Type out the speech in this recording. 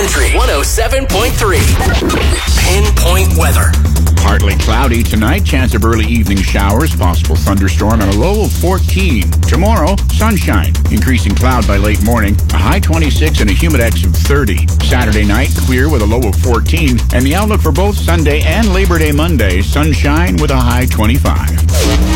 Country 107.3. Pinpoint weather. Partly cloudy tonight, chance of early evening showers, possible thunderstorm, and a low of 14. Tomorrow, sunshine, increasing cloud by late morning, a high 26 and a humidex of 30. Saturday night, clear with a low of 14, and the outlook for both Sunday and Labor Day Monday, sunshine with a high 25.